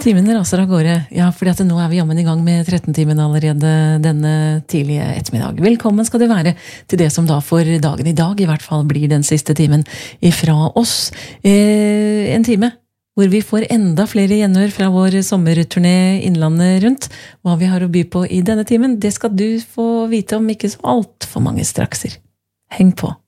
Timen raser av gårde. Ja, fordi at nå vi jammen i gang med 13-timen allerede denne tidlige ettermiddag. Velkommen skal du være til det som da for dagen i dag i hvert fall blir den siste timen ifra oss. En time hvor vi får enda flere gjenhør fra vår sommerturné Innlandet rundt. Hva vi har å by på i denne timen, det skal du få vite om ikke så alt for mange strakser. Heng på!